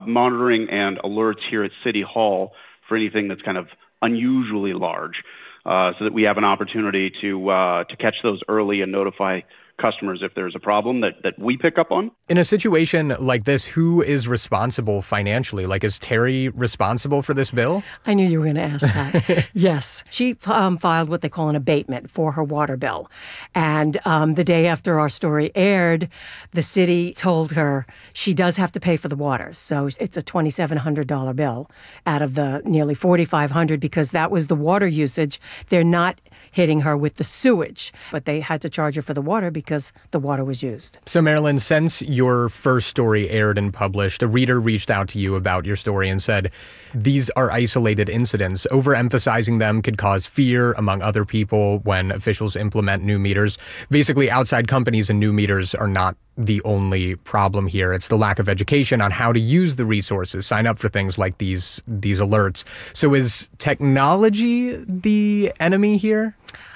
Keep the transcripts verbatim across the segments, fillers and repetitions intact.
monitoring and alerts here at City Hall for anything that's kind of unusually large, uh, so that we have an opportunity to uh, to catch those early and notify customers if there's a problem that, that we pick up on. In a situation like this, who is responsible financially? Like, is Terry responsible for this bill? I knew you were going to ask that. Yes. She um, filed what they call an abatement for her water bill. And um, the day after our story aired, the city told her she does have to pay for the water. So it's a twenty-seven hundred dollars bill out of the nearly forty-five hundred dollars, because that was the water usage. They're not hitting her with the sewage, but they had to charge her for the water because the water was used. So, Marilyn, since your first story aired and published, a reader reached out to you about your story and said, these are isolated incidents. Overemphasizing them could cause fear among other people when officials implement new meters. Basically, outside companies and new meters are not the only problem here. It's the lack of education on how to use the resources, sign up for things like these these alerts. So is technology the enemy here?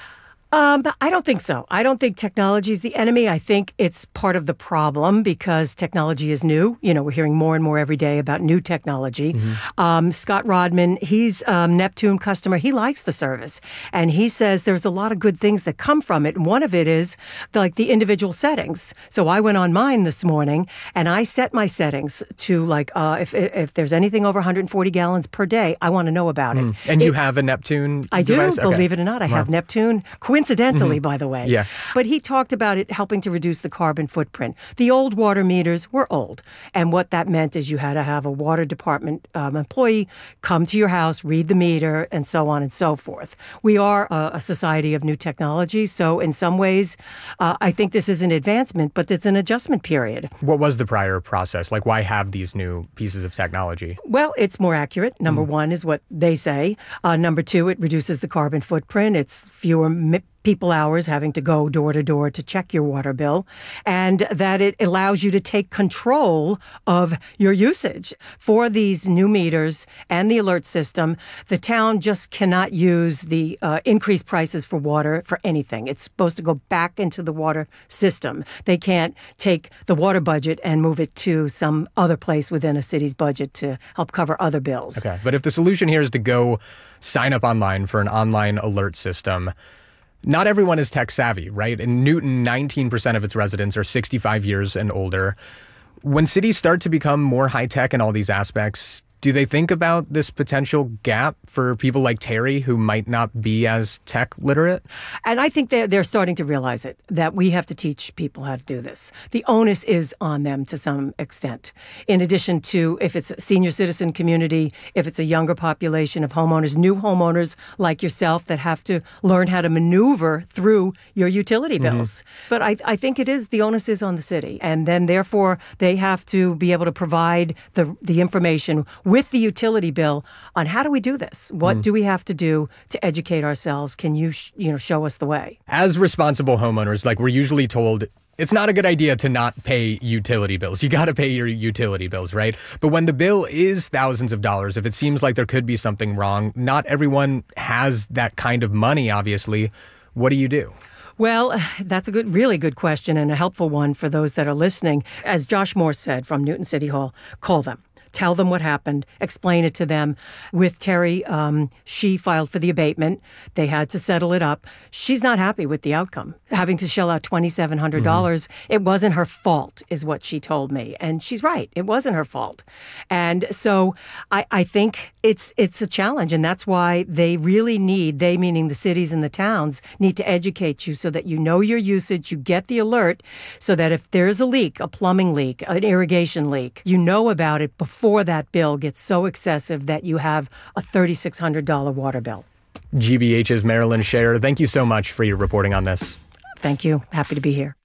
Um, but I don't think so. I don't think technology is the enemy. I think it's part of the problem because technology is new. You know, we're hearing more and more every day about new technology. Mm-hmm. Um, Scott Rodman, he's a um, Neptune customer. He likes the service. And he says there's a lot of good things that come from it. And one of it is the, like the individual settings. So I went on mine this morning and I set my settings to like, uh, if, if there's anything over one hundred forty gallons per day, I want to know about mm. it. And it, you have a Neptune I device? do, Okay. believe it or not. I wow. have Neptune. Coincidentally, mm-hmm. by the way. Yeah. But he talked about it helping to reduce the carbon footprint. The old water meters were old. And what that meant is you had to have a water department um, employee come to your house, read the meter, and so on and so forth. We are a, a society of new technology. So in some ways, uh, I think this is an advancement, but it's an adjustment period. What was the prior process? Like, why have these new pieces of technology? Well, it's more accurate. Number mm. one is what they say. Uh, number two, it reduces the carbon footprint. It's fewer mi- people hours having to go door to door to check your water bill, and that it allows you to take control of your usage. For these new meters and the alert system, the town just cannot use the uh, increased prices for water for anything. It's supposed to go back into the water system. They can't take the water budget and move it to some other place within a city's budget to help cover other bills. Okay, but if the solution here is to go sign up online for an online alert system, not everyone is tech savvy, right? In Newton, nineteen percent of its residents are sixty-five years and older. When cities start to become more high tech in all these aspects, do they think about this potential gap for people like Terry who might not be as tech literate? And I think they're, they're starting to realize it, that we have to teach people how to do this. The onus is on them to some extent. In addition to if it's a senior citizen community, if it's a younger population of homeowners, new homeowners like yourself that have to learn how to maneuver through your utility bills. Mm-hmm. But I, I think it is, the onus is on the city. And then therefore they have to be able to provide the, the information with the utility bill on how do we do this? What mm. do we have to do to educate ourselves? Can you, sh- you know, show us the way? As responsible homeowners, like we're usually told, it's not a good idea to not pay utility bills. You got to pay your utility bills, right? But when the bill is thousands of dollars, if it seems like there could be something wrong, not everyone has that kind of money, obviously. What do you do? Well, that's a good, really good question and a helpful one for those that are listening. As Josh Moore said from Newton City Hall, call them. Tell them what happened, explain it to them. With Terry, um, she filed for the abatement. They had to settle it up. She's not happy with the outcome, having to shell out twenty-seven hundred dollars. Mm-hmm. It wasn't her fault, is what she told me. And she's right. It wasn't her fault. And so I, I think it's it's a challenge. And that's why they really need, they meaning the cities and the towns, need to educate you so that you know your usage, you get the alert, so that if there's a leak, a plumbing leak, an irrigation leak, you know about it before before that bill gets so excessive that you have a three thousand six hundred dollars water bill. G B H's Marilyn Shayer, thank you so much for your reporting on this. Thank you. Happy to be here.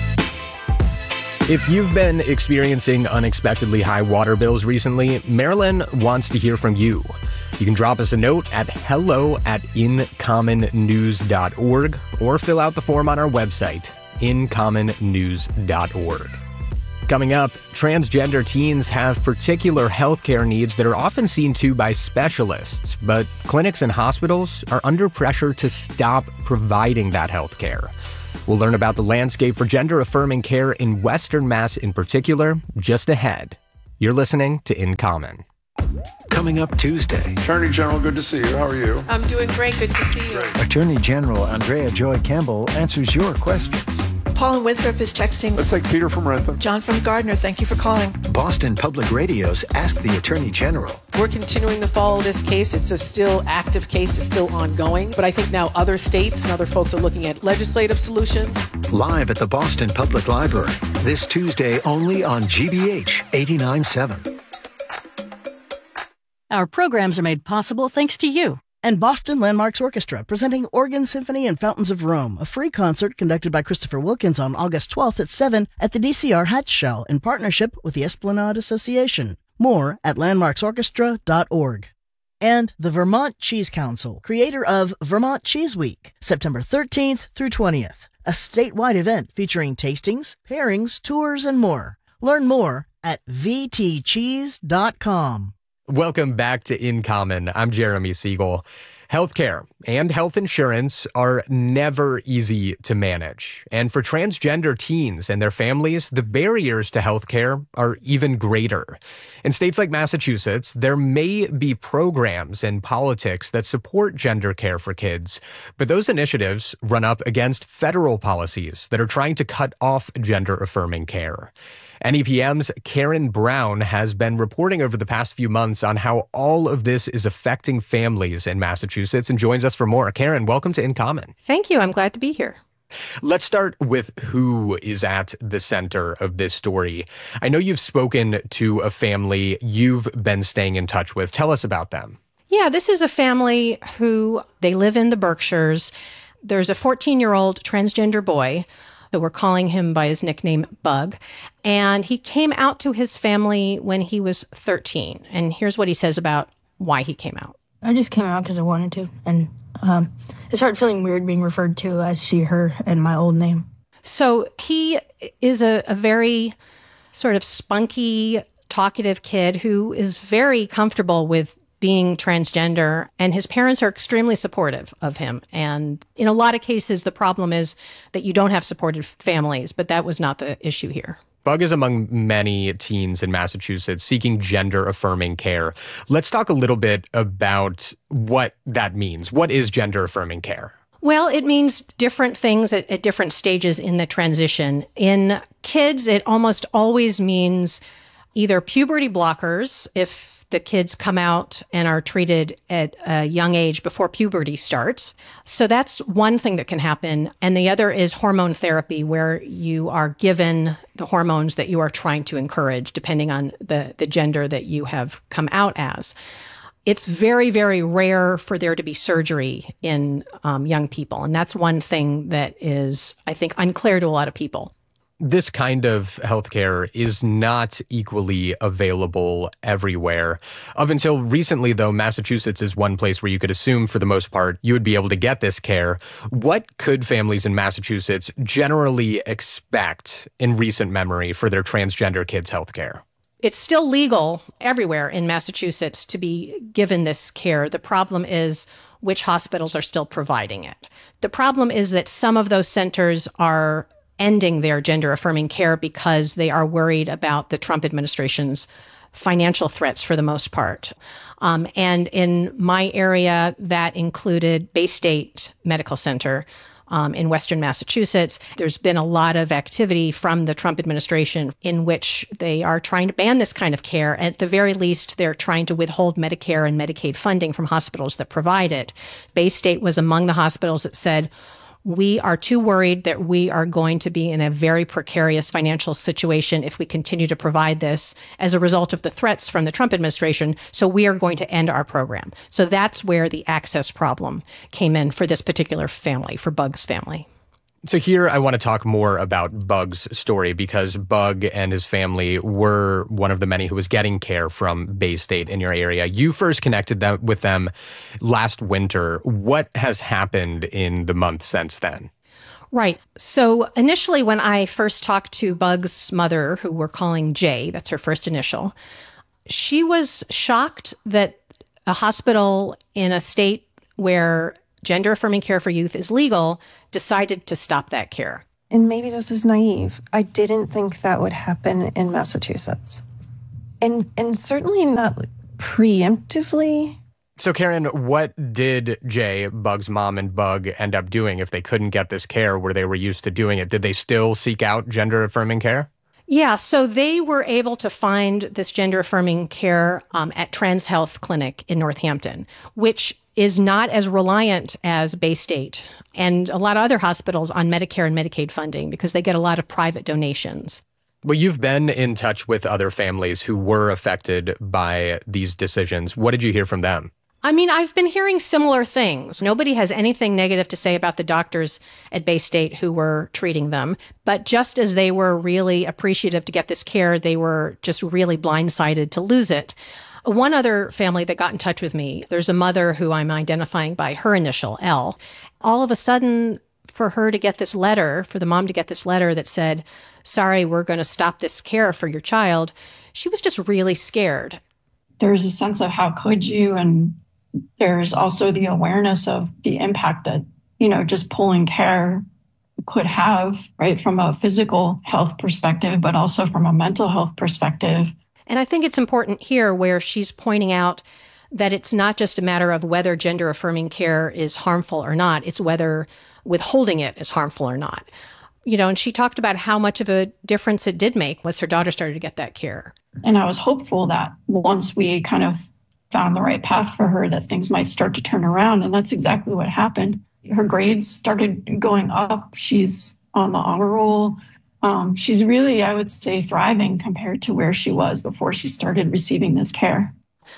If you've been experiencing unexpectedly high water bills recently, Marilyn wants to hear from you. You can drop us a note at hello at incommon news dot org or fill out the form on our website, in common news dot org. Coming up, transgender teens have particular healthcare needs that are often seen to by specialists, but clinics and hospitals are under pressure to stop providing that healthcare. We'll learn about the landscape for gender-affirming care in Western Mass in particular, just ahead. You're listening to In Common. Coming up Tuesday. Attorney General, good to see you. How are you? I'm doing great. Good to see you. Attorney General Andrea Joy Campbell answers your questions. Paula Winthrop is texting. Let's take Peter from Rentham. John from Gardner, thank you for calling. Boston Public Radio's Ask the Attorney General. We're continuing to follow this case. It's a still active case. It's still ongoing. But I think now other states and other folks are looking at legislative solutions. Live at the Boston Public Library. This Tuesday only on G B H eighty-nine point seven. Our programs are made possible thanks to you. And Boston Landmarks Orchestra, presenting Organ Symphony and Fountains of Rome, a free concert conducted by Christopher Wilkins on August twelfth at seven at the D C R Hatch Shell in partnership with the Esplanade Association. More at landmarks orchestra dot org. And the Vermont Cheese Council, creator of Vermont Cheese Week, September thirteenth through twentieth, a statewide event featuring tastings, pairings, tours, and more. Learn more at v t cheese dot com. Welcome back to In Common. I'm Jeremy Siegel. Healthcare and health insurance are never easy to manage. And for transgender teens and their families, the barriers to healthcare are even greater. In states like Massachusetts, there may be programs and politics that support gender care for kids, but those initiatives run up against federal policies that are trying to cut off gender-affirming care. N E P M's Karen Brown has been reporting over the past few months on how all of this is affecting families in Massachusetts and joins us for more. Karen, welcome to In Common. Thank you. I'm glad to be here. Let's start with who is at the center of this story. I know you've spoken to a family you've been staying in touch with. Tell us about them. Yeah, this is a family who, they live in the Berkshires. There's a fourteen-year-old transgender boy. So we're calling him by his nickname, Bug. And he came out to his family when he was thirteen. And here's what he says about why he came out. I just came out because I wanted to. And um, I started feeling weird being referred to as she, her, and my old name. So he is a, a very sort of spunky, talkative kid who is very comfortable with being transgender, and his parents are extremely supportive of him. And in a lot of cases, the problem is that you don't have supportive families, but that was not the issue here. Bug is among many teens in Massachusetts seeking gender-affirming care. Let's talk a little bit about what that means. What is gender-affirming care? Well, it means different things at, at different stages in the transition. In kids, it almost always means either puberty blockers, if the kids come out and are treated at a young age before puberty starts. So that's one thing that can happen. And the other is hormone therapy, where you are given the hormones that you are trying to encourage, depending on the, the gender that you have come out as. It's very, very rare for there to be surgery in um, young people. And that's one thing that is, I think, unclear to a lot of people. This kind of healthcare is not equally available everywhere. Up until recently, though, Massachusetts is one place where you could assume, for the most part, you would be able to get this care. What could families in Massachusetts generally expect in recent memory for their transgender kids' healthcare? It's still legal everywhere in Massachusetts to be given this care. The problem is which hospitals are still providing it. The problem is that some of those centers are ending their gender-affirming care because they are worried about the Trump administration's financial threats for the most part. Um, and in my area, that included Bay State Medical Center um, in Western Massachusetts. There's been a lot of activity from the Trump administration in which they are trying to ban this kind of care. At the very least, they're trying to withhold Medicare and Medicaid funding from hospitals that provide it. Bay State was among the hospitals that said, we are too worried that we are going to be in a very precarious financial situation if we continue to provide this as a result of the threats from the Trump administration. So we are going to end our program. So that's where the access problem came in for this particular family, for Bug's family. So here I want to talk more about Bug's story, because Bug and his family were one of the many who was getting care from Bay State in your area. You first connected them, with them last winter. What has happened in the month since then? Right. So initially, when I first talked to Bug's mother, who we're calling Jay, that's her first initial, she was shocked that a hospital in a state where gender-affirming care for youth is legal decided to stop that care. And maybe this is naive. I didn't think that would happen in Massachusetts. And and certainly not preemptively. So, Karen, what did Jay, Bug's mom, and Bug end up doing if they couldn't get this care where they were used to doing it? Did they still seek out gender-affirming care? Yeah, so they were able to find this gender-affirming care um, at Trans Health Clinic in Northampton, which is not as reliant as Baystate and a lot of other hospitals on Medicare and Medicaid funding because they get a lot of private donations. Well, you've been in touch with other families who were affected by these decisions. What did you hear from them? I mean, I've been hearing similar things. Nobody has anything negative to say about the doctors at Baystate who were treating them. But just as they were really appreciative to get this care, they were just really blindsided to lose it. One other family that got in touch with me, there's a mother who I'm identifying by her initial, L. All of a sudden, for her to get this letter, for the mom to get this letter that said, sorry, we're going to stop this care for your child, she was just really scared. There's a sense of how could you, and there's also the awareness of the impact that, you know, just pulling care could have, right, from a physical health perspective, but also from a mental health perspective. And I think it's important here where she's pointing out that it's not just a matter of whether gender-affirming care is harmful or not, it's whether withholding it is harmful or not. You know, and she talked about how much of a difference it did make once her daughter started to get that care. And I was hopeful that once we kind of found the right path for her, that things might start to turn around. And that's exactly what happened. Her grades started going up. She's on the honor roll. Um, she's really, I would say, thriving compared to where she was before she started receiving this care.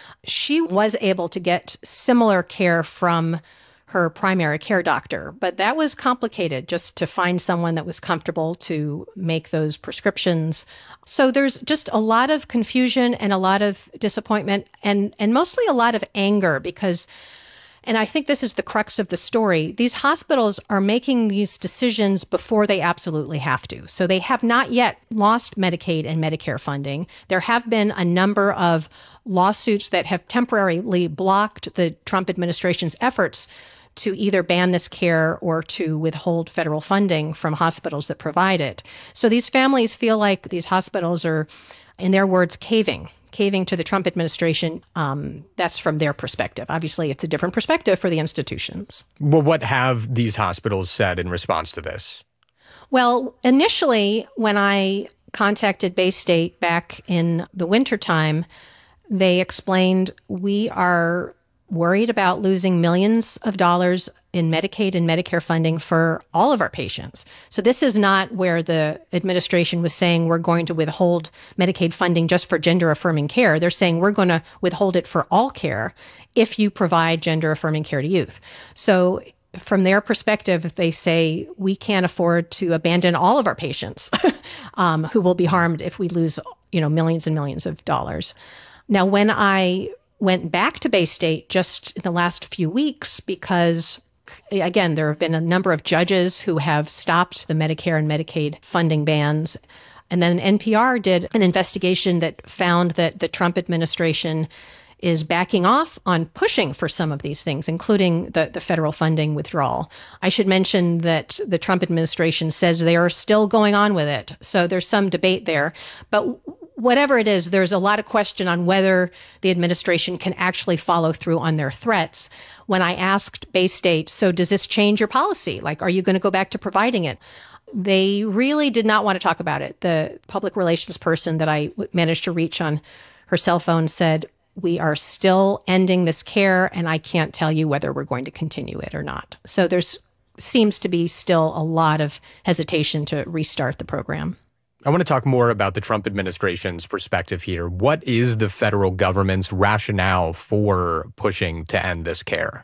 She was able to get similar care from her primary care doctor, but that was complicated just to find someone that was comfortable to make those prescriptions. So there's just a lot of confusion and a lot of disappointment and, and mostly a lot of anger because, and I think this is the crux of the story, these hospitals are making these decisions before they absolutely have to. So they have not yet lost Medicaid and Medicare funding. There have been a number of lawsuits that have temporarily blocked the Trump administration's efforts to either ban this care or to withhold federal funding from hospitals that provide it. So these families feel like these hospitals are, in their words, caving, caving to the Trump administration. Um, that's from their perspective. Obviously, it's a different perspective for the institutions. Well, what have these hospitals said in response to this? Well, initially, when I contacted Baystate back in the wintertime, they explained we are worried about losing millions of dollars in Medicaid and Medicare funding for all of our patients. So this is not where the administration was saying we're going to withhold Medicaid funding just for gender-affirming care. They're saying we're going to withhold it for all care if you provide gender-affirming care to youth. So from their perspective, they say we can't afford to abandon all of our patients um, who will be harmed if we lose, you know, millions and millions of dollars. Now, when I went back to Baystate just in the last few weeks because, again, there have been a number of judges who have stopped the Medicare and Medicaid funding bans. And then N P R did an investigation that found that the Trump administration is backing off on pushing for some of these things, including the, the federal funding withdrawal. I should mention that the Trump administration says they are still going on with it. So there's some debate there. But whatever it is, there's a lot of question on whether the administration can actually follow through on their threats. When I asked Baystate, so does this change your policy? Like, are you going to go back to providing it? They really did not want to talk about it. The public relations person that I managed to reach on her cell phone said, we are still ending this care, and I can't tell you whether we're going to continue it or not. So there's seems to be still a lot of hesitation to restart the program. I want to talk more about the Trump administration's perspective here. What is the federal government's rationale for pushing to end this care?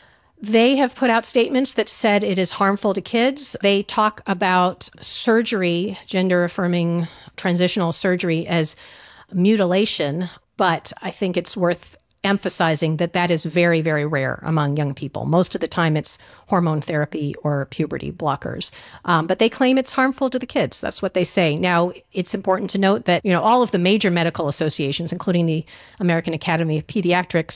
They have put out statements that said it is harmful to kids. They talk about surgery, gender-affirming transitional surgery, as mutilation, but I think it's worth emphasizing that that is very, very rare among young people. Most of the time it's hormone therapy or puberty blockers. Um, but they claim it's harmful to the kids. That's what they say. Now, it's important to note that, you know, all of the major medical associations, including the American Academy of Pediatrics,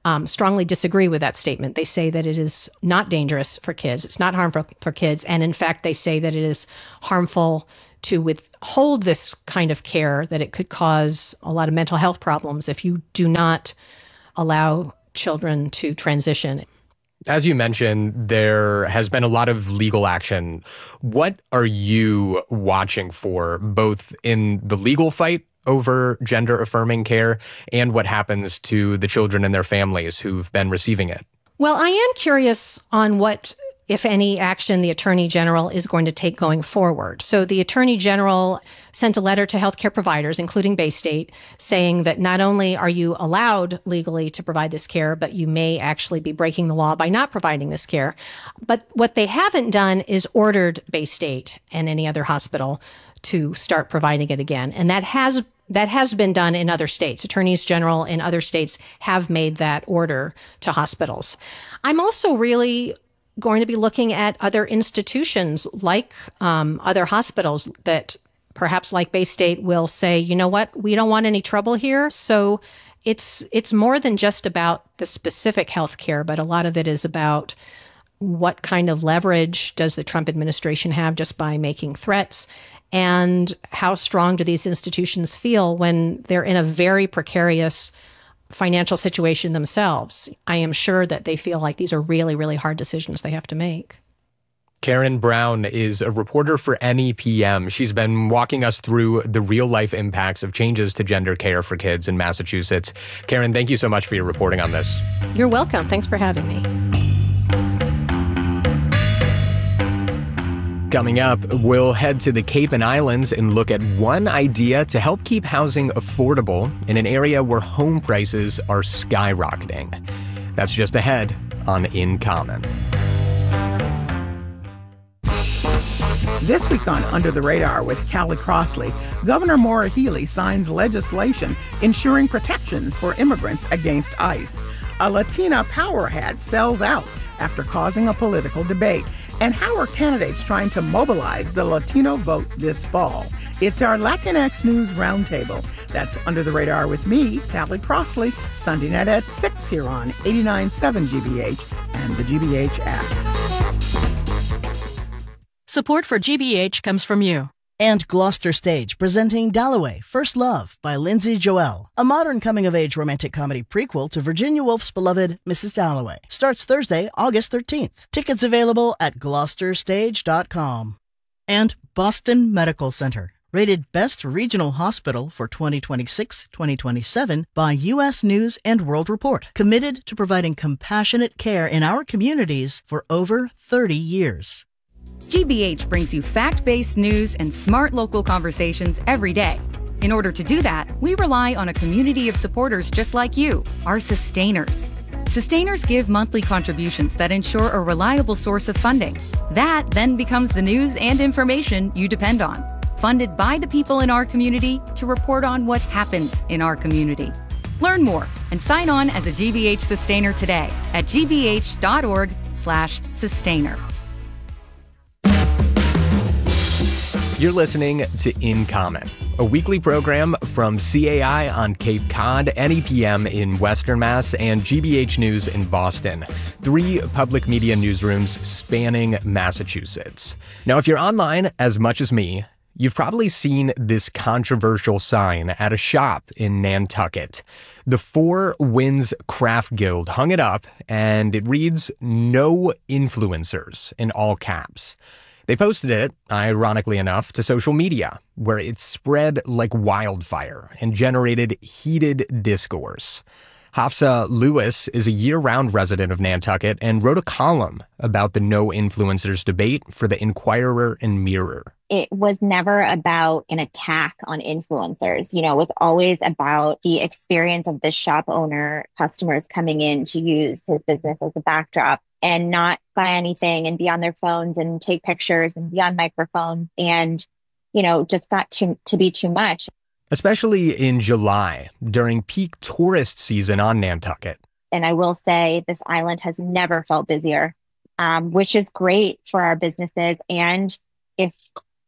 um, strongly disagree with that statement. They say that it is not dangerous for kids. It's not harmful for kids. And in fact, they say that it is harmful to withhold this kind of care, that it could cause a lot of mental health problems if you do not allow children to transition. As you mentioned, there has been a lot of legal action. What are you watching for, both in the legal fight over gender-affirming care and what happens to the children and their families who've been receiving it? Well, I am curious on what, if any, action the Attorney General is going to take going forward. So the Attorney General sent a letter to healthcare providers, including Baystate, saying that not only are you allowed legally to provide this care, but you may actually be breaking the law by not providing this care. But what they haven't done is ordered Baystate and any other hospital to start providing it again. And that has That has been done in other states. Attorneys general in other states have made that order to hospitals. I'm also really going to be looking at other institutions like um, other hospitals that perhaps like Baystate will say, you know what, we don't want any trouble here. So it's it's more than just about the specific health care, but a lot of it is about what kind of leverage does the Trump administration have just by making threats. And how strong do these institutions feel when they're in a very precarious financial situation themselves? I am sure that they feel like these are really, really hard decisions they have to make. Karen Brown is a reporter for N E P M. She's been walking us through the real-life impacts of changes to gender care for kids in Massachusetts. Karen, thank you so much for your reporting on this. You're welcome. Thanks for having me. Coming up, we'll head to the Cape and Islands and look at one idea to help keep housing affordable in an area where home prices are skyrocketing. That's just ahead on In Common. This week on Under the Radar with Callie Crossley, Governor Maura Healey signs legislation ensuring protections for immigrants against ICE. A Latina power hat sells out after causing a political debate. And how are candidates trying to mobilize the Latino vote this fall? It's our Latinx News Roundtable. That's Under the Radar with me, Callie Crossley, Sunday night at six here on eighty-nine point seven G B H and the G B H app. Support for G B H comes from you. And Gloucester Stage, presenting Dalloway, First Love by Lindsay Joel, a modern coming-of-age romantic comedy prequel to Virginia Woolf's beloved Missus Dalloway. Starts Thursday, August thirteenth. Tickets available at gloucester stage dot com. And Boston Medical Center, rated Best Regional Hospital for twenty twenty-six twenty twenty-seven by U S News and World Report, committed to providing compassionate care in our communities for over thirty years. G B H brings you fact-based news and smart local conversations every day. In order to do that, we rely on a community of supporters just like you, our sustainers. Sustainers give monthly contributions that ensure a reliable source of funding. That then becomes the news and information you depend on, funded by the people in our community to report on what happens in our community. Learn more and sign on as a G B H Sustainer today at g b h dot org slash sustainer. You're listening to In Common, a weekly program from C A I on Cape Cod, N E P M in Western Mass, and G B H News in Boston. Three public media newsrooms spanning Massachusetts. Now, if you're online as much as me, you've probably seen this controversial sign at a shop in Nantucket. The Four Winds Craft Guild hung it up, and it reads, "No influencers," in all caps. They posted it, ironically enough, to social media, where it spread like wildfire and generated heated discourse. Hafsa Lewis is a year-round resident of Nantucket and wrote a column about the no influencers debate for the Inquirer and Mirror. It was never about an attack on influencers. You know, it was always about the experience of the shop owner, customers coming in to use his business as a backdrop and not buy anything and be on their phones and take pictures and be on microphone and, you know, just got to, to be too much. Especially in July, during peak tourist season on Nantucket. And I will say this island has never felt busier, um, which is great for our businesses. And if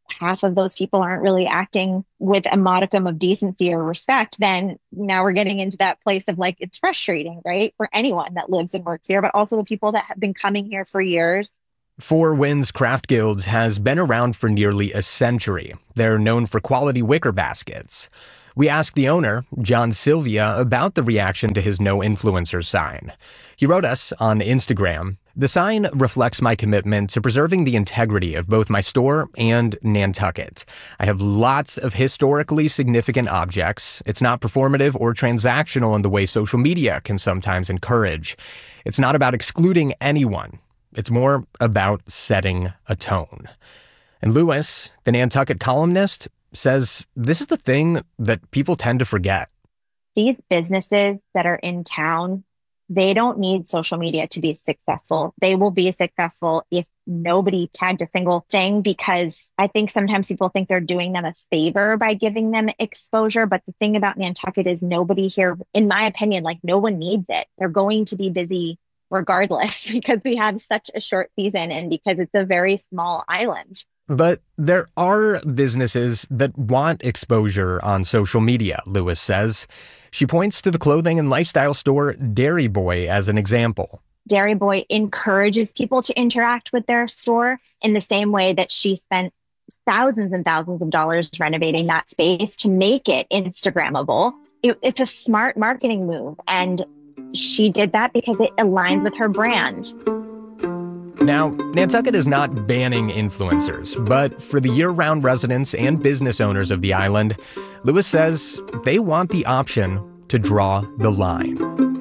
half of those people aren't really acting with a modicum of decency or respect, then now we're getting into that place of like, it's frustrating, right? For anyone that lives and works here, but also the people that have been coming here for years. Four Winds Craft Guilds has been around for nearly a century. They're known for quality wicker baskets. We asked the owner, John Sylvia, about the reaction to his no influencer sign. He wrote us on Instagram, "The sign reflects my commitment to preserving the integrity of both my store and Nantucket. I have lots of historically significant objects. It's not performative or transactional in the way social media can sometimes encourage. It's not about excluding anyone. It's more about setting a tone." And Lewis, the Nantucket columnist, says this is the thing that people tend to forget. These businesses that are in town, they don't need social media to be successful. They will be successful if nobody tagged a single thing, because I think sometimes people think they're doing them a favor by giving them exposure. But the thing about Nantucket is nobody here, in my opinion, like no one needs it. They're going to be busy regardless because we have such a short season and because it's a very small island. But there are businesses that want exposure on social media, Lewis says. She points to the clothing and lifestyle store Dairy Boy as an example. Dairy Boy encourages people to interact with their store in the same way that she spent thousands and thousands of dollars renovating that space to make it Instagrammable. It, it's a smart marketing move, and she did that because it aligns with her brand. Now, Nantucket is not banning influencers, but for the year-round residents and business owners of the island, Lewis says they want the option to draw the line.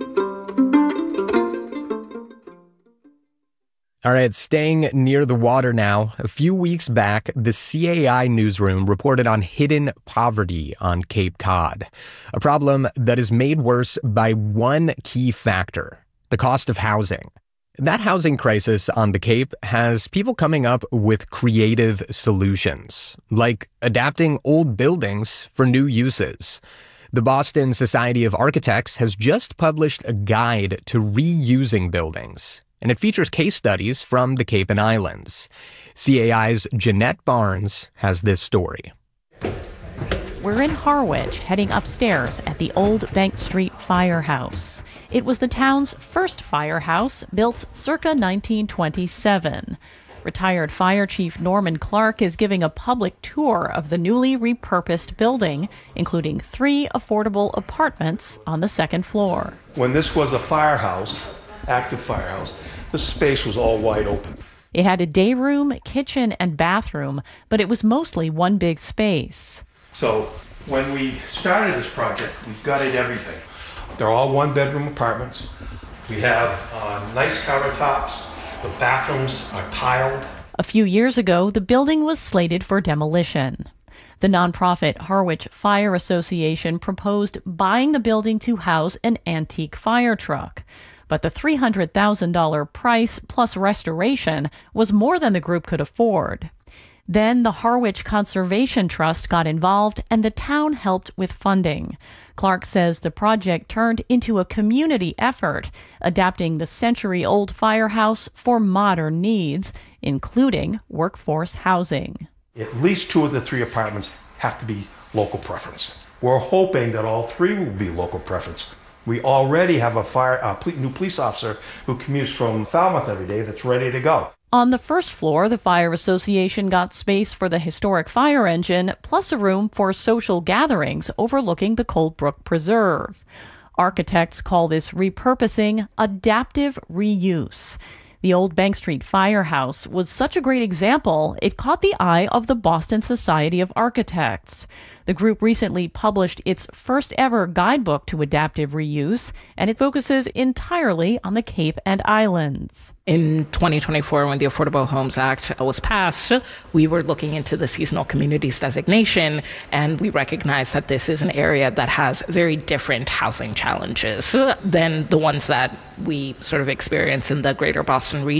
All right, staying near the water now. A few weeks back, the C A I newsroom reported on hidden poverty on Cape Cod, a problem that is made worse by one key factor: the cost of housing. That housing crisis on the Cape has people coming up with creative solutions, like adapting old buildings for new uses. The Boston Society of Architects has just published a guide to reusing buildings, and it features case studies from the Cape and Islands. C A I's Jeanette Barnes has this story. We're in Harwich, heading upstairs at the old Bank Street Firehouse. It was the town's first firehouse, built circa nineteen twenty-seven. Retired Fire Chief Norman Clark is giving a public tour of the newly repurposed building, including three affordable apartments on the second floor. When this was a firehouse, active firehouse, the space was all wide open. It had a day room, kitchen, and bathroom, but it was mostly one big space. So when we started this project, we gutted everything. They're all one-bedroom apartments. We have uh, nice countertops. The bathrooms are tiled. A few years ago, the building was slated for demolition. The nonprofit Harwich Fire Association proposed buying the building to house an antique fire truck. But the three hundred thousand dollars price plus restoration was more than the group could afford. Then the Harwich Conservation Trust got involved and the town helped with funding. Clark says the project turned into a community effort, adapting the century-old firehouse for modern needs, including workforce housing. At least two of the three apartments have to be local preference. We're hoping that all three will be local preference. We already have a fire, a new police officer who commutes from Falmouth every day that's ready to go. On the first floor, the Fire Association got space for the historic fire engine, plus a room for social gatherings overlooking the Coldbrook Preserve. Architects call this repurposing adaptive reuse. The old Bank Street Firehouse was such a great example, it caught the eye of the Boston Society of Architects. The group recently published its first ever guidebook to adaptive reuse, and it focuses entirely on the Cape and Islands. In twenty twenty-four, when the Affordable Homes Act was passed, we were looking into the seasonal communities designation, and we recognized that this is an area that has very different housing challenges than the ones that we sort of experience in the greater Boston region.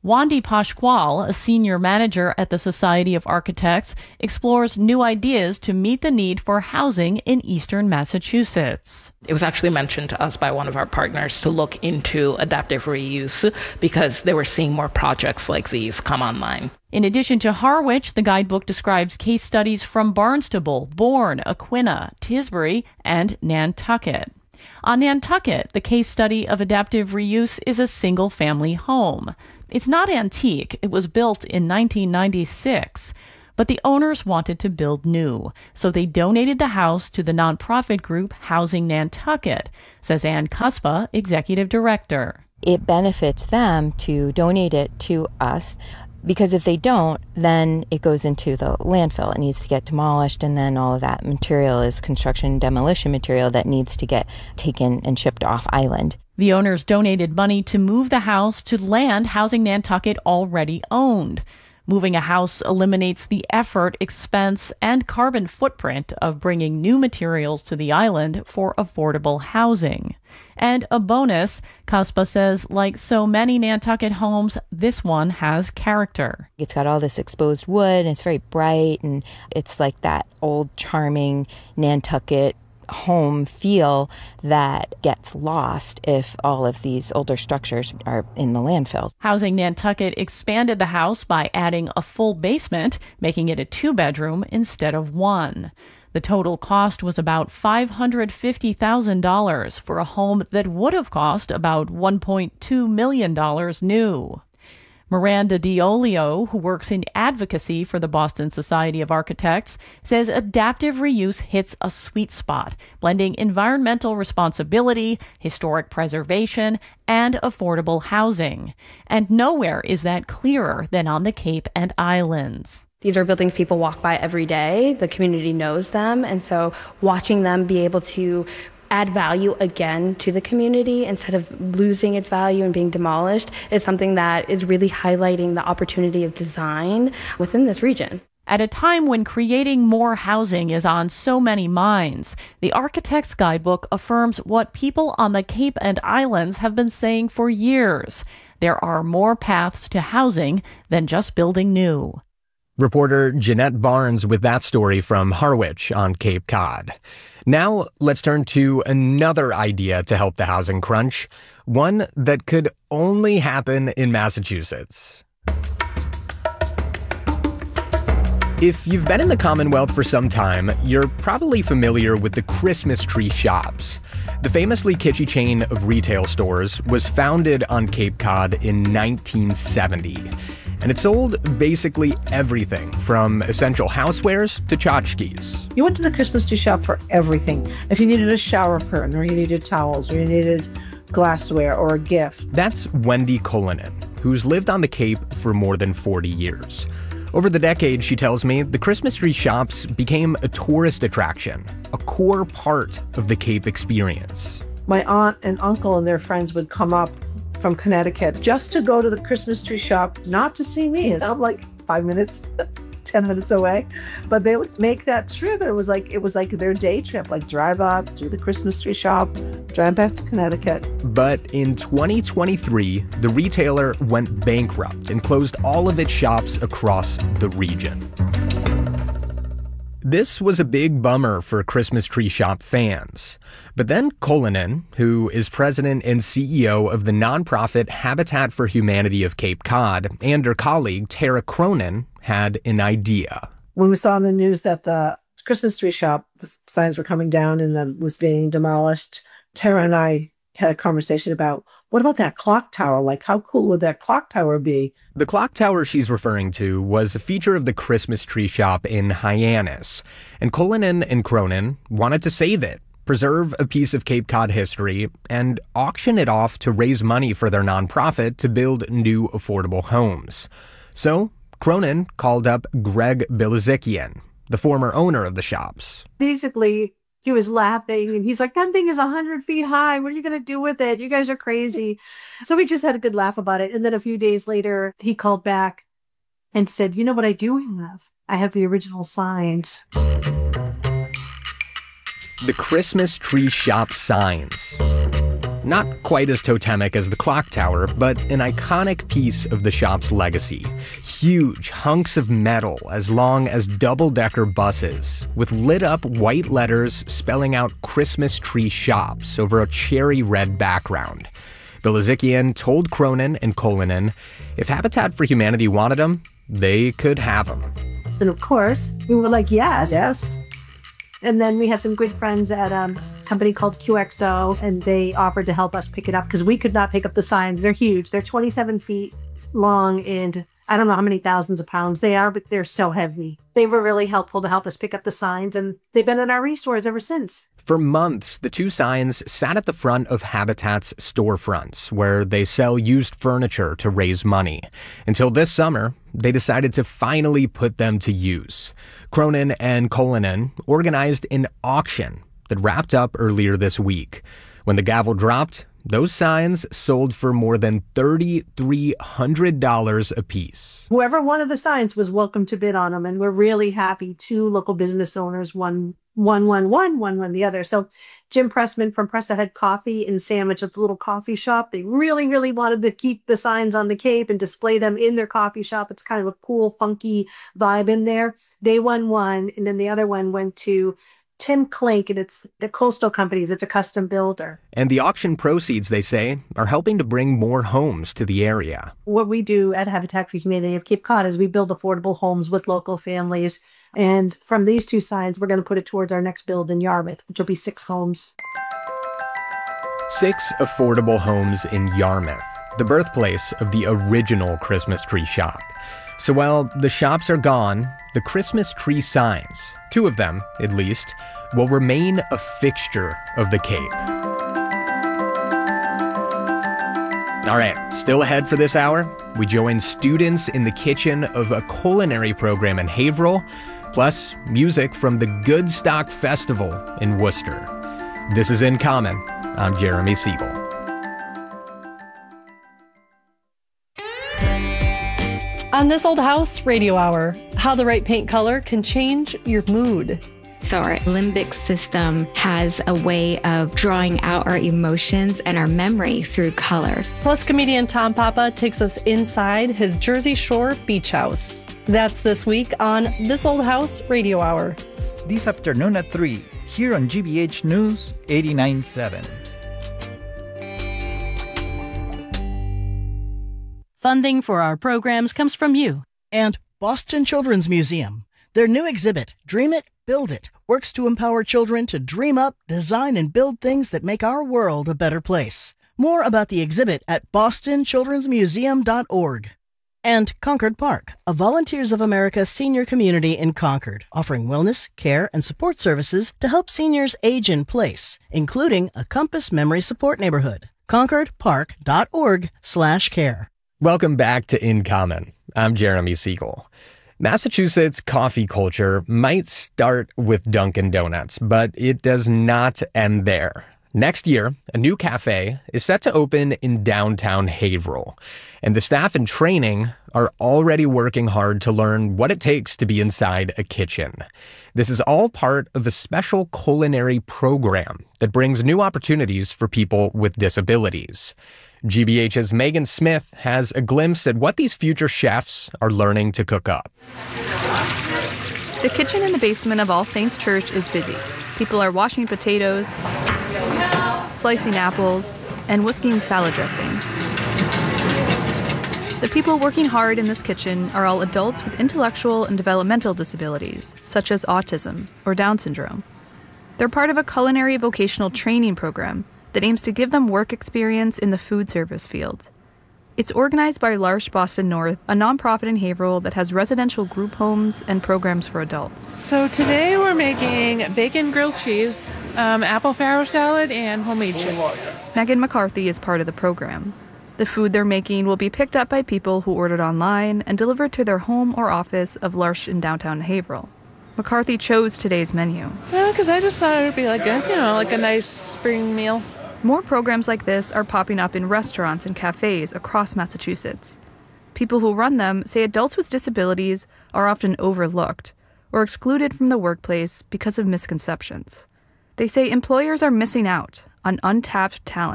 Wandy Pasquale, a senior manager at the Society of Architects, explores new ideas to meet the need for housing in eastern Massachusetts. It was actually mentioned to us by one of our partners to look into adaptive reuse because they were seeing more projects like these come online. In addition to Harwich, the guidebook describes case studies from Barnstable, Bourne, Aquina, Tisbury, and Nantucket. On Nantucket, the case study of adaptive reuse is a single-family home. It's not antique. It was built in nineteen ninety-six. But the owners wanted to build new, so they donated the house to the nonprofit group Housing Nantucket, says Ann Cuspa, executive director. It benefits them to donate it to us, because if they don't, then it goes into the landfill. It needs to get demolished, and then all of that material is construction demolition material that needs to get taken and shipped off island. The owners donated money to move the house to land Housing Nantucket already owned. Moving a house eliminates the effort, expense, and carbon footprint of bringing new materials to the island for affordable housing. And a bonus, Cuspa says, like so many Nantucket homes, this one has character. It's got all this exposed wood, and it's very bright, and it's like that old, charming Nantucket home feel that gets lost if all of these older structures are in the landfill. Housing Nantucket expanded the house by adding a full basement, making it a two-bedroom instead of one. The total cost was about five hundred fifty thousand dollars for a home that would have cost about one point two million dollars new. Miranda Diolio, who works in advocacy for the Boston Society of Architects, says adaptive reuse hits a sweet spot, blending environmental responsibility, historic preservation, and affordable housing. And nowhere is that clearer than on the Cape and Islands. These are buildings people walk by every day. The community knows them. And so watching them be able to add value again to the community instead of losing its value and being demolished is something that is really highlighting the opportunity of design within this region. At a time when creating more housing is on so many minds, the Architect's Guidebook affirms what people on the Cape and Islands have been saying for years. There are more paths to housing than just building new. Reporter Jeanette Barnes with that story from Harwich on Cape Cod. Now, let's turn to another idea to help the housing crunch, one that could only happen in Massachusetts. If you've been in the Commonwealth for some time, you're probably familiar with the Christmas tree shops. The famously kitschy chain of retail stores was founded on Cape Cod in nineteen seventy. And it sold basically everything from essential housewares to tchotchkes. You went to the Christmas tree shop for everything. If you needed a shower curtain, or you needed towels, or you needed glassware, or a gift. That's Wendy Cullinan, who's lived on the Cape for more than forty years. Over the decades, she tells me, the Christmas tree shops became a tourist attraction, a core part of the Cape experience. My aunt and uncle and their friends would come up from Connecticut just to go to the Christmas tree shop, not to see me. And I'm like five minutes, ten minutes away, but they would make that trip. It was like, it was like their day trip, like drive up, do the Christmas tree shop, drive back to Connecticut. But in twenty twenty-three, the retailer went bankrupt and closed all of its shops across the region. This was a big bummer for Christmas tree shop fans. But then Cullinan, who is president and C E O of the nonprofit Habitat for Humanity of Cape Cod, and her colleague Tara Cronin, had an idea. When we saw in the news that the Christmas tree shop, the signs were coming down and then was being demolished, Tara and I had a conversation about, what about that clock tower? Like, how cool would that clock tower be? The clock tower she's referring to was a feature of the Christmas tree shop in Hyannis, and Cullinan and Cronin wanted to save it, preserve a piece of Cape Cod history, and auction it off to raise money for their nonprofit to build new affordable homes. So Cronin called up Greg Bilizikian, the former owner of the shops. Basically, he was laughing, and he's like, that thing is one hundred feet high. What are you going to do with it? You guys are crazy. So we just had a good laugh about it. And then a few days later, he called back and said, you know what I do have? I have the original signs. The Christmas tree shop signs. Not quite as totemic as the clock tower, but an iconic piece of the shop's legacy. Huge hunks of metal as long as double-decker buses, with lit-up white letters spelling out Christmas Tree Shops over a cherry red background. Bill Azikian told Cronin and Cullinan if Habitat for Humanity wanted them, they could have them. And of course, we were like, yes. Yes. And then we had some good friends at um, a company called Q X O, and they offered to help us pick it up because we could not pick up the signs. They're huge. They're twenty-seven feet long, and I don't know how many thousands of pounds they are, but they're so heavy. They were really helpful to help us pick up the signs, and they've been in our restores ever since. For months, the two signs sat at the front of Habitat's storefronts, where they sell used furniture to raise money. Until this summer, they decided to finally put them to use. Cronin and Cullinan organized an auction that wrapped up earlier this week. When the gavel dropped, those signs sold for more than three thousand three hundred dollars apiece. Whoever wanted the signs was welcome to bid on them, and we're really happy. Two local business owners, one one one one, one one the other. So Jim Pressman from Press Ahead Coffee in Sandwich, it's a little coffee shop. They really, really wanted to keep the signs on the Cape and display them in their coffee shop. It's kind of a cool, funky vibe in there. They won one, and then the other one went to Tim Klink, and it's the Coastal Companies. It's a custom builder. And the auction proceeds, they say, are helping to bring more homes to the area. What we do at Habitat for Humanity of Cape Cod is we build affordable homes with local families. And from these two signs, we're going to put it towards our next build in Yarmouth, which will be six homes. Six affordable homes in Yarmouth, the birthplace of the original Christmas tree shop. So while the shops are gone, the Christmas tree signs, two of them at least, will remain a fixture of the Cape. All right, still ahead for this hour, we join students in the kitchen of a culinary program in Haverhill, plus music from the Goodstock Festival in Worcester. This is In Common. I'm Jeremy Siegel. On This Old House Radio Hour, how the right paint color can change your mood. So our limbic system has a way of drawing out our emotions and our memory through color. Plus, comedian Tom Papa takes us inside his Jersey Shore beach house. That's this week on This Old House Radio Hour. This afternoon at three, here on G B H News eighty-nine point seven. Funding for our programs comes from you. And Boston Children's Museum. Their new exhibit, Dream It, Build It, works to empower children to dream up, design, and build things that make our world a better place. More about the exhibit at boston children's museum dot org. And Concord Park, a Volunteers of America senior community in Concord, offering wellness, care, and support services to help seniors age in place, including a Compass Memory Support Neighborhood. concord park dot org slash care. Welcome back to In Common. I'm Jeremy Siegel. Massachusetts coffee culture might start with Dunkin' Donuts, but it does not end there. Next year, a new cafe is set to open in downtown Haverhill, and the staff in training are already working hard to learn what it takes to be inside a kitchen. This is all part of a special culinary program that brings new opportunities for people with disabilities. G B H's Megan Smith has a glimpse at what these future chefs are learning to cook up. The kitchen in the basement of All Saints Church is busy. People are washing potatoes, slicing apples, and whisking salad dressing. The people working hard in this kitchen are all adults with intellectual and developmental disabilities, such as autism or Down syndrome. They're part of a culinary vocational training program that aims to give them work experience in the food service field. It's organized by L'Arche Boston North, a nonprofit in Haverhill that has residential group homes and programs for adults. So today we're making bacon grilled cheese, um, apple farro salad, and homemade chicken. Megan McCarthy is part of the program. The food they're making will be picked up by people who ordered online and delivered to their home or office of L'Arche in downtown Haverhill. McCarthy chose today's menu. Yeah, because I just thought it would be like a, you know, like a nice spring meal. More programs like this are popping up in restaurants and cafes across Massachusetts. People who run them say adults with disabilities are often overlooked or excluded from the workplace because of misconceptions. They say employers are missing out on untapped talent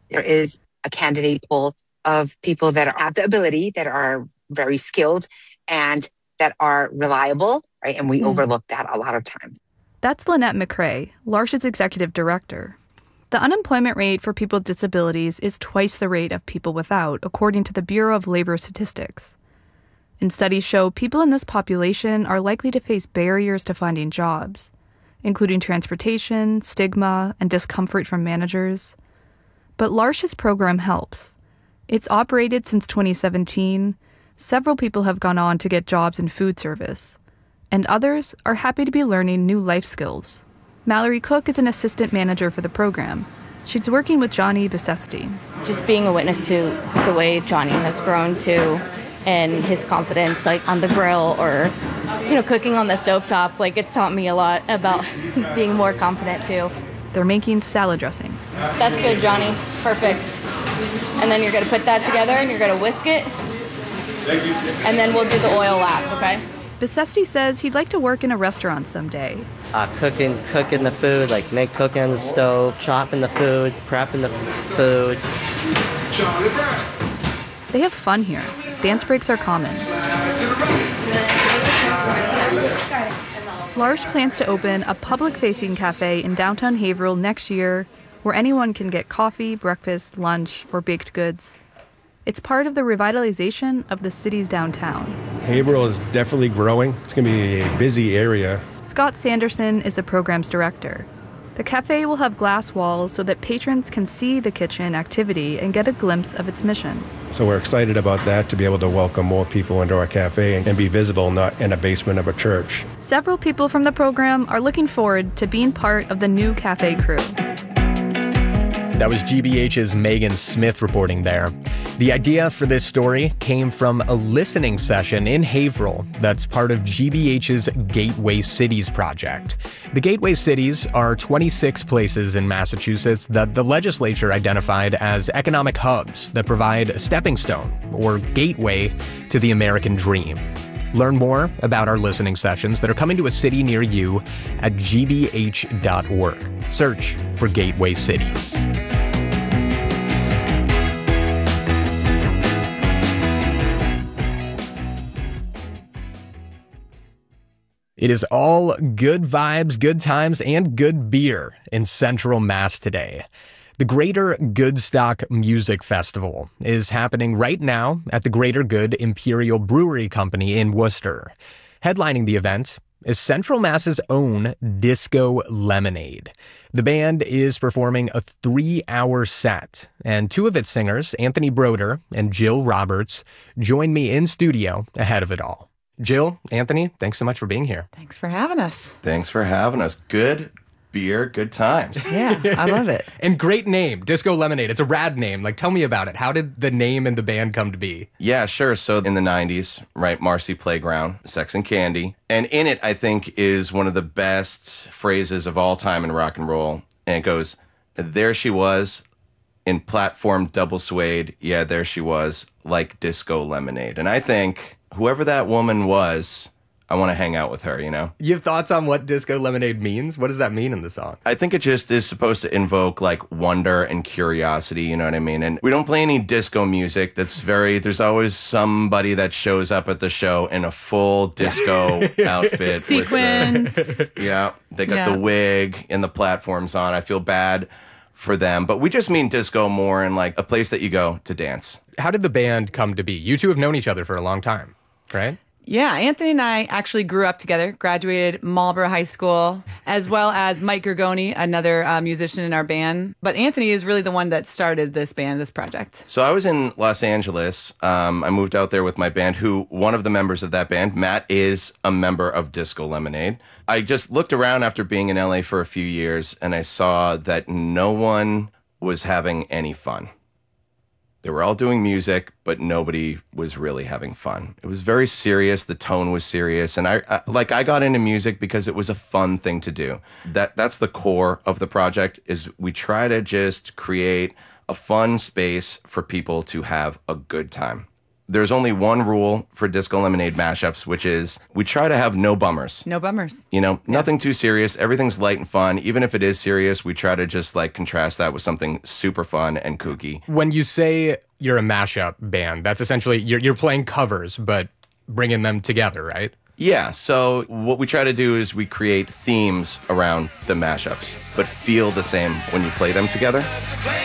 There is a candidate pool of people that have the ability, that are very skilled, and that are reliable, right? And we mm. overlook that a lot of times. That's Lynette McCrae, L'Arche's executive director. The unemployment rate for people with disabilities is twice the rate of people without, according to the Bureau of Labor Statistics. And studies show people in this population are likely to face barriers to finding jobs, including transportation, stigma, and discomfort from managers. But L'Arche's program helps. It's operated since twenty seventeen. Several people have gone on to get jobs in food service, and others are happy to be learning new life skills. Mallory Cook is an assistant manager for the program. She's working with Johnny Bessesti. Just being a witness to the way Johnny has grown too, and his confidence, like on the grill or, you know, cooking on the stovetop, like it's taught me a lot about being more confident too. They're making salad dressing. That's good, Johnny. Perfect. And then you're gonna put that together and you're gonna whisk it. Thank you. And then we'll do the oil last, okay? Bessesti says he'd like to work in a restaurant someday. Uh, cooking, cooking the food, like make cooking on the stove, chopping the food, prepping the food. They have fun here. Dance breaks are common. L'Arche plans to open a public-facing cafe in downtown Haverhill next year where anyone can get coffee, breakfast, lunch, or baked goods. It's part of the revitalization of the city's downtown. Haverhill is definitely growing. It's going to be a busy area. Scott Sanderson is the program's director. The cafe will have glass walls so that patrons can see the kitchen activity and get a glimpse of its mission. So we're excited about that, to be able to welcome more people into our cafe and, and be visible, not in a basement of a church. Several people from the program are looking forward to being part of the new cafe crew. That was G B H's Megan Smith reporting there. The idea for this story came from a listening session in Haverhill that's part of G B H's Gateway Cities project. The Gateway Cities are twenty-six places in Massachusetts that the legislature identified as economic hubs that provide a stepping stone or gateway to the American dream. Learn more about our listening sessions that are coming to a city near you at g b h dot org. Search for Gateway Cities. It is all good vibes, good times, and good beer in Central Mass today. The Greater Goodstock Music Festival is happening right now at the Greater Good Imperial Brewery Company in Worcester. Headlining the event is Central Mass's own Disco Lemonade. The band is performing a three-hour set, and two of its singers, Anthony Broder and Jill Roberts, join me in studio ahead of it all. Jill, Anthony, thanks so much for being here. Thanks for having us. Thanks for having us. Good beer, good times. Yeah, I love it. And great name, Disco Lemonade. It's a rad name. Like, tell me about it. How did the name and the band come to be? Yeah, sure. So in the nineties, right, Marcy Playground, Sex and Candy. And in it, I think, is one of the best phrases of all time in rock and roll. And it goes, there she was in platform double suede. Yeah, there she was, like Disco Lemonade. And I think whoever that woman was, I want to hang out with her, you know? You have thoughts on what Disco Lemonade means? What does that mean in the song? I think it just is supposed to invoke, like, wonder and curiosity, you know what I mean? And we don't play any disco music. That's very, there's always somebody that shows up at the show in a full disco outfit. Sequins. With the, yeah, they got Yeah. the wig and the platforms on. I feel bad for them. But we just mean disco more in, like, a place that you go to dance. How did the band come to be? You two have known each other for a long time, right? Yeah, Anthony and I actually grew up together, graduated Marlboro High School, as well as Mike Gergoni, another uh, musician in our band. But Anthony is really the one that started this band, this project. So I was in Los Angeles. Um, I moved out there with my band, who one of the members of that band, Matt, is a member of Disco Lemonade. I just looked around after being in L A for a few years, and I saw that no one was having any fun. They were all doing music, but nobody was really having fun. It was very serious. The tone was serious. And I, I like I got into music because it was a fun thing to do. That that's the core of the project, is we try to just create a fun space for people to have a good time. there's only one rule for Disco Lemonade mashups, which is we try to have no bummers. No bummers. You know, nothing too serious. Everything's light and fun. Even if it is serious, we try to just like contrast that with something super fun and kooky. When you say you're a mashup band, that's essentially you're you're playing covers, but bringing them together, right? Yeah, so what we try to do is we create themes around the mashups, but feel the same when you play them together.